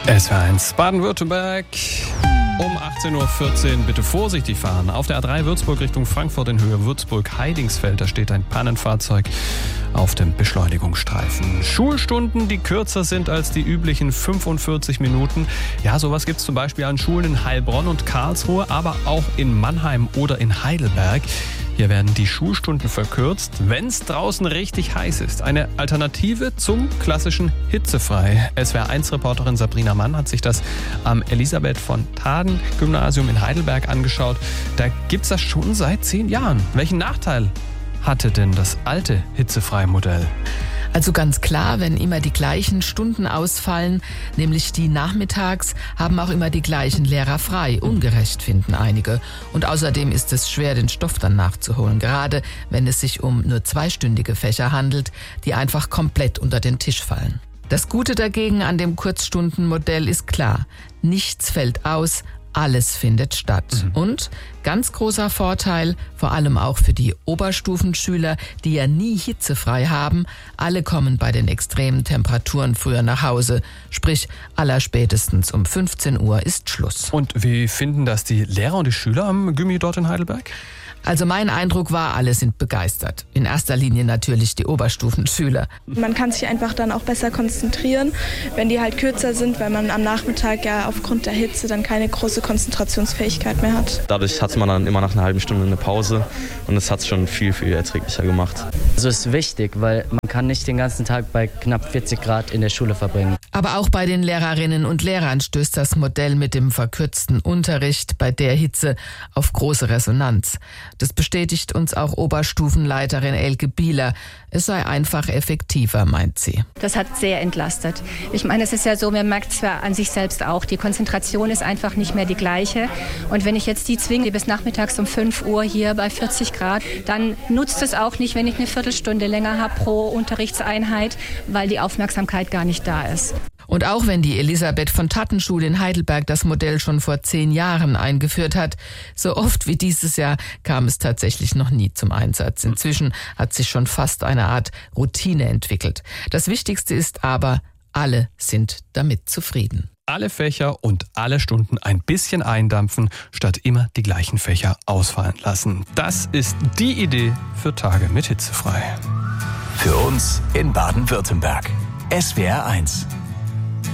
SWR1 Baden-Württemberg. Um 18.14 Uhr bitte vorsichtig fahren. Auf der A3 Würzburg Richtung Frankfurt in Höhe Würzburg-Heidingsfeld. Da steht ein Pannenfahrzeug auf dem Beschleunigungsstreifen. Schulstunden, die kürzer sind als die üblichen 45 Minuten. Ja, sowas gibt es zum Beispiel an Schulen in Heilbronn und Karlsruhe, aber auch in Mannheim oder in Heidelberg. Hier werden die Schulstunden verkürzt, wenn es draußen richtig heiß ist. Eine Alternative zum klassischen Hitzefrei. SWR1-Reporterin Sabrina Mann hat sich das am Elisabeth-von-Taden-Gymnasium in Heidelberg angeschaut. Da gibt es das schon seit 10 Jahren. Welchen Nachteil hatte denn das alte Hitzefrei-Modell? Also ganz klar, wenn immer die gleichen Stunden ausfallen, nämlich die nachmittags, haben auch immer die gleichen Lehrer frei. Ungerecht finden einige. Und außerdem ist es schwer, den Stoff dann nachzuholen, gerade wenn es sich um nur 2-stündige Fächer handelt, die einfach komplett unter den Tisch fallen. Das Gute dagegen an dem Kurzstundenmodell ist klar. Nichts fällt aus, alles findet statt. Und ganz großer Vorteil, vor allem auch für die Oberstufenschüler, die ja nie hitzefrei haben, alle kommen bei den extremen Temperaturen früher nach Hause. Sprich, allerspätestens um 15 Uhr ist Schluss. Und wie finden das die Lehrer und die Schüler am Gymi dort in Heidelberg? Also mein Eindruck war, alle sind begeistert. In erster Linie natürlich die Oberstufenschüler. Man kann sich einfach dann auch besser konzentrieren, wenn die halt kürzer sind, weil man am Nachmittag ja aufgrund der Hitze dann keine große Konzentrationsfähigkeit mehr hat. Dadurch hatte man dann immer nach einer halben Stunde eine Pause und das hat es schon viel erträglicher gemacht. Also es ist wichtig, weil man kann nicht den ganzen Tag bei knapp 40 Grad in der Schule verbringen. Aber auch bei den Lehrerinnen und Lehrern stößt das Modell mit dem verkürzten Unterricht bei der Hitze auf große Resonanz. Das bestätigt uns auch Oberstufenleiterin Elke Bieler. Es sei einfach effektiver, meint sie. Das hat sehr entlastet. Ich meine, es ist ja so, man merkt zwar an sich selbst auch, die Konzentration ist einfach nicht mehr die gleiche. Und wenn ich jetzt die zwinge bis nachmittags um 5 Uhr hier bei 40 Grad, dann nutzt es auch nicht, wenn ich eine Viertelstunde länger habe pro Unterrichtseinheit, weil die Aufmerksamkeit gar nicht da ist. Und auch wenn die Elisabeth-von-Taden-Schule in Heidelberg das Modell schon vor 10 Jahren eingeführt hat, so oft wie dieses Jahr kam es tatsächlich noch nie zum Einsatz. Inzwischen hat sich schon fast eine Art Routine entwickelt. Das Wichtigste ist aber, alle sind damit zufrieden. Alle Fächer und alle Stunden ein bisschen eindampfen, statt immer die gleichen Fächer ausfallen lassen. Das ist die Idee für Tage mit Hitzefrei. Für uns in Baden-Württemberg. SWR1